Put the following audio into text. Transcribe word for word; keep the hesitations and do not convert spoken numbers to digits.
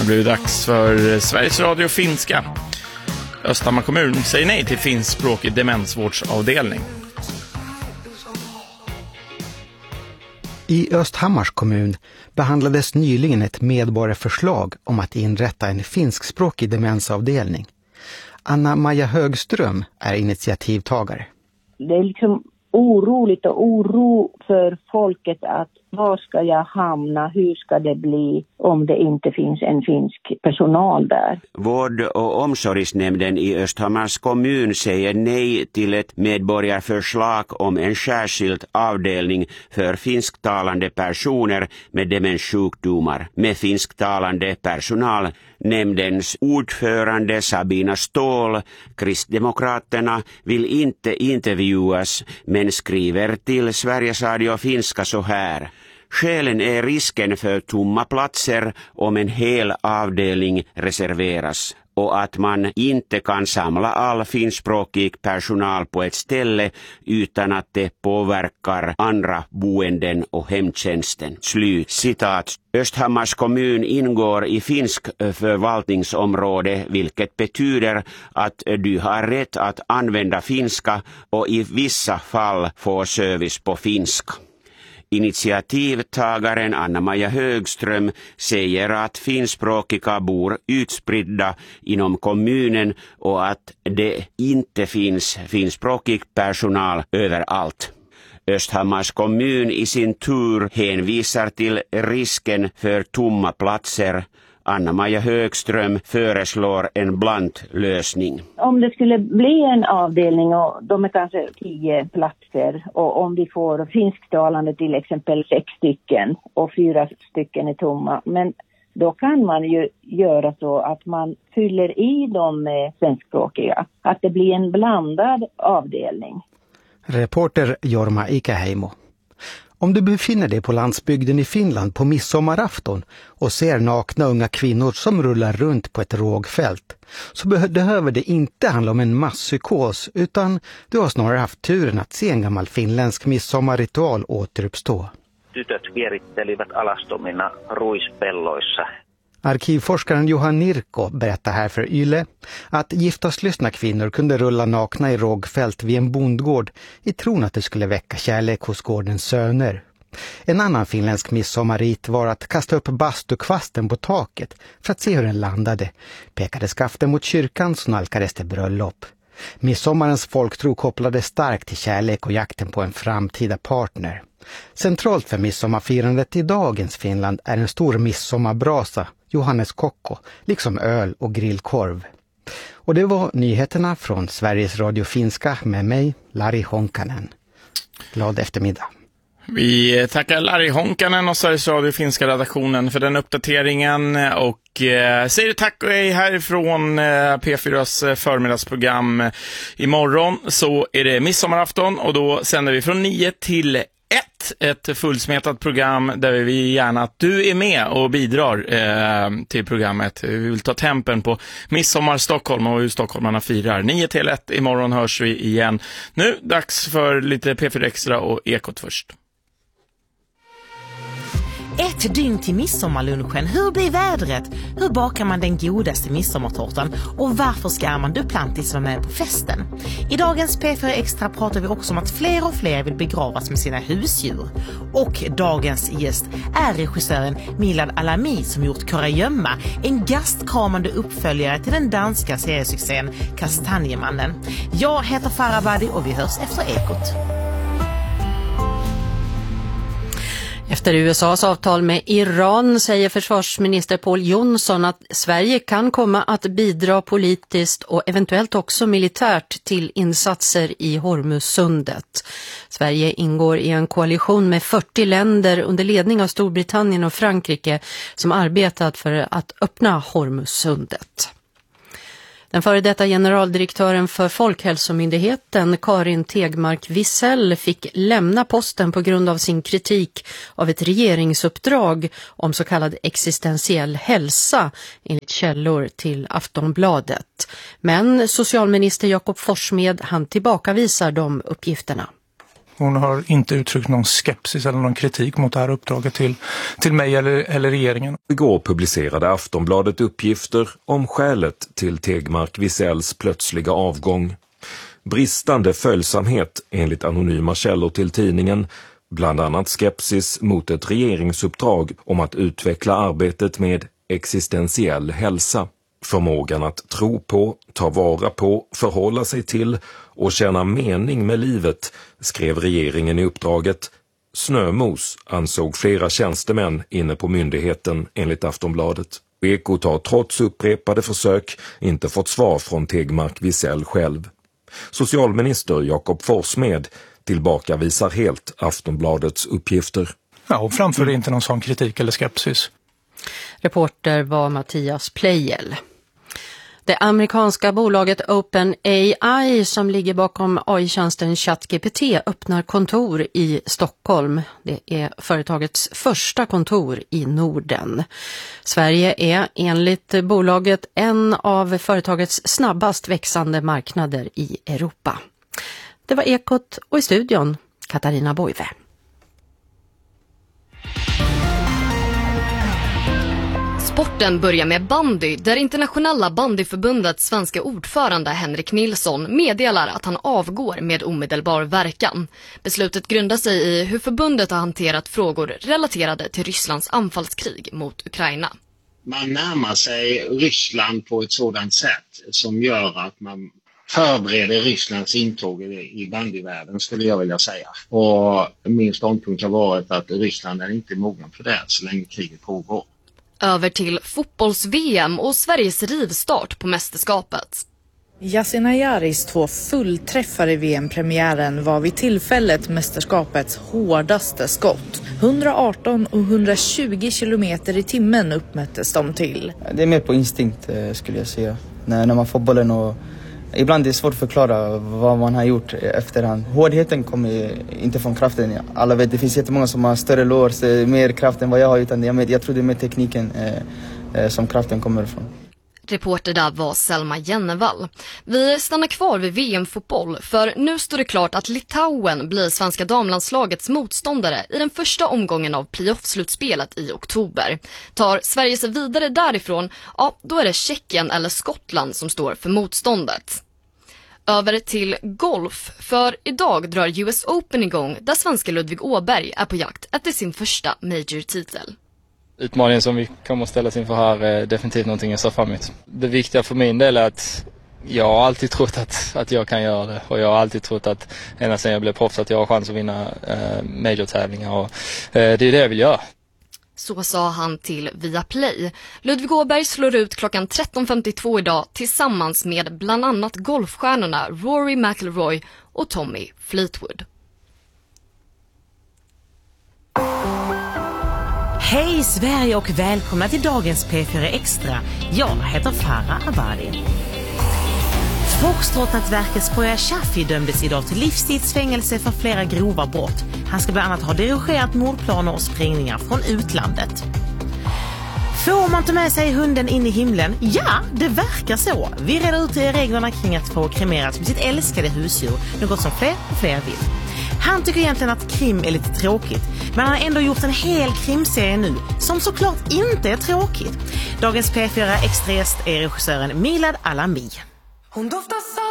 Det blir dags för Sveriges Radio finska. Östhammar kommun säger nej till finskspråkig demensvårdsavdelning. I Östhammars kommun behandlades nyligen ett medborgarförslag om att inrätta en finskspråkig demensavdelning. Anna-Maja Högström är initiativtagare. Det är liksom oroligt och oro för folket att var ska jag hamna, hur ska det bli om det inte finns en finsk personal där. Vård- och omsorgsnämnden i Östhammars kommun säger nej till ett medborgarförslag om en särskild avdelning för finsktalande personer med demenssjukdomar med finsktalande personal. Nämndens ordförande Sabina Ståhl, Kristdemokraterna, vill inte intervjuas men skriver till Sveriges Radio finska så här. Skälen är risken för tomma platser om en hel avdelning reserveras och att man inte kan samla all finskspråkig personal på ett ställe utan att det påverkar andra boenden och hemtjänsten. Slut citat. Östhammars kommun ingår i finsk förvaltningsområde, vilket betyder att du har rätt att använda finska och i vissa fall få service på finska. Initiativtagaren Anna-Maja Högström säger att finskspråkiga bor utspridda inom kommunen och att det inte finns finskspråkig personal överallt. Östhammars kommun i sin tur hänvisar till risken för tomma platser. Anna-Maja Högström föreslår en blandlösning. Om det skulle bli en avdelning och de är kanske tio platser och om vi får finsktalande till exempel sex stycken och fyra stycken är tomma. Men då kan man ju göra så att man fyller i dem med svenskspråkiga. Att det blir en blandad avdelning. Reporter Jorma Ikäheimo. Om du befinner dig på landsbygden i Finland på midsommarafton och ser nakna unga kvinnor som rullar runt på ett rågfält så behöver det inte handla om en masspsykos utan du har snarare haft turen att se en gammal finländsk midsommarritual återuppstå. Tytöt vierittelivät alastomina ruispelloissa. Arkivforskaren Johan Nirko berättar här för Yle att giftaslystna kvinnor kunde rulla nakna i rågfält vid en bondgård i tron att det skulle väcka kärlek hos gårdens söner. En annan finländsk midsommarrit var att kasta upp bastukvasten på taket för att se hur den landade. Pekade skaften mot kyrkan så nalkades det bröllop. Midsommarens folktro kopplade starkt till kärlek och jakten på en framtida partner. Centralt för midsommarfirandet i dagens Finland är en stor midsommarbrasa, Johannes Kokko, liksom öl och grillkorv. Och det var nyheterna från Sveriges Radio finska med mig, Lari Honkanen. Glad eftermiddag. Vi tackar Lari Honkanen och Sveriges Radio finska redaktionen för den uppdateringen och eh, säger tack och hej härifrån eh, P fyras förmiddagsprogram. Imorgon så är det midsommarafton och då sänder vi från nio till ett ett fullsmetat program där vi gärna att du är med och bidrar eh, till programmet. Vi vill ta tempen på midsommar Stockholm och hur stockholmarna firar. nio till ett imorgon hörs vi igen. Nu dags för lite P fyra Extra och Ekot först. Ett dygn till midsommarlunchen. Hur blir vädret? Hur bakar man den godaste midsommartårtan? Och varför ska Armand Duplantis vara med på festen? I dagens P fyra Extra pratar vi också om att fler och fler vill begravas med sina husdjur. Och dagens gäst är regissören Milad Alami som gjort Kurragömma, en gastkramande uppföljare till den danska seriesuccén Kastanjemannen. Jag heter Farah Badi och vi hörs efter Ekot. Efter U S A:s avtal med Iran säger försvarsminister Paul Jonsson att Sverige kan komma att bidra politiskt och eventuellt också militärt till insatser i Hormuzsundet. Sverige ingår i en koalition med fyrtio länder under ledning av Storbritannien och Frankrike som arbetat för att öppna Hormuzsundet. Den före detta generaldirektören för Folkhälsomyndigheten Karin Tegmark Wissell fick lämna posten på grund av sin kritik av ett regeringsuppdrag om så kallad existentiell hälsa enligt källor till Aftonbladet. Men socialminister Jakob Forssmed han tillbakavisar de uppgifterna. Hon har inte uttryckt någon skepsis eller någon kritik mot det här uppdraget till, till mig eller, eller regeringen. Igår publicerade Aftonbladet uppgifter om skälet till Tegmark Wisells plötsliga avgång. Bristande följsamhet enligt anonyma källor till tidningen, bland annat skepsis mot ett regeringsuppdrag om att utveckla arbetet med existentiell hälsa. Förmågan att tro på, ta vara på, förhålla sig till och känna mening med livet, skrev regeringen i uppdraget. Snömos, ansåg flera tjänstemän inne på myndigheten enligt Aftonbladet. Ekot har trots upprepade försök inte fått svar från Tegmark Wisell själv. Socialminister Jakob Forssmed tillbakavisar helt Aftonbladets uppgifter. Ja, och framför inte någon sån kritik eller skepsis. Reporter var Mattias Pleijel. Det amerikanska bolaget OpenAI som ligger bakom A I-tjänsten ChatGPT öppnar kontor i Stockholm. Det är företagets första kontor i Norden. Sverige är enligt bolaget en av företagets snabbast växande marknader i Europa. Det var Ekot och i studion Katarina Boive. Sporten börjar med bandy, där internationella bandyförbundets svenska ordförande Henrik Nilsson meddelar att han avgår med omedelbar verkan. Beslutet grundar sig i hur förbundet har hanterat frågor relaterade till Rysslands anfallskrig mot Ukraina. Man närmar sig Ryssland på ett sådant sätt som gör att man förbereder Rysslands intåg i bandyvärlden, skulle jag vilja säga. Och min ståndpunkt har varit att Ryssland är inte mogen för det så länge kriget pågår. Över till fotbolls-V M och Sveriges rivstart på mästerskapet. Yasin Ayaris två fullträffar i V M-premiären var vid tillfället mästerskapets hårdaste skott. hundraarton och hundratjugo kilometer i timmen uppmättes de till. Det är mer på instinkt skulle jag säga. När, när man får bollen och ibland är det svårt att förklara vad man har gjort efterhand. Hårdheten kommer inte från kraften. Alla vet, det finns jättemånga som har större lår, mer kraft än vad jag har. Utan jag, jag tror det är med tekniken eh, som kraften kommer ifrån. Reporter där var Selma Jennevall. Vi stannar kvar vid V M-fotboll för nu står det klart att Litauen blir svenska damlandslagets motståndare i den första omgången av playoff-slutspelet i oktober. Tar Sverige sig vidare därifrån, ja då är det Tjeckien eller Skottland som står för motståndet. Över till golf, för idag drar U S Open igång där svenska Ludvig Åberg är på jakt efter sin första major-titel. Utmaningen som vi kommer att ställas inför här är definitivt någonting jag ser fram emot. Det viktiga för min del är att jag har alltid trott att, att jag kan göra det. Och jag har alltid trott att ända sedan jag blev proffs att jag har chans att vinna eh, major-tävlingar. Och, eh, det är det jag vill göra. Så sa han till Viaplay. Ludvig Åberg slår ut klockan tretton femtiotvå idag tillsammans med bland annat golfstjärnorna Rory McIlroy och Tommy Fleetwood. Hej Sverige och välkomna till dagens P fyra Extra. Jag heter Farah Abadi. Foxtrot-nätverkets Poya Shaffi dömdes idag till livstidsfängelse för flera grova brott. Han ska bland annat ha dirigerat mordplaner och sprängningar från utlandet. Får man ta med sig hunden in i himlen? Ja, det verkar så. Vi reder ut reglerna kring att få kremerat med sitt älskade husdjur, något som fler och fler vill. Han tycker egentligen att krim är lite tråkigt, men han har ändå gjort en hel krimserie nu som såklart inte är tråkigt. Dagens P fyra Extra gäst är regissören Milad Alami. Hon doftar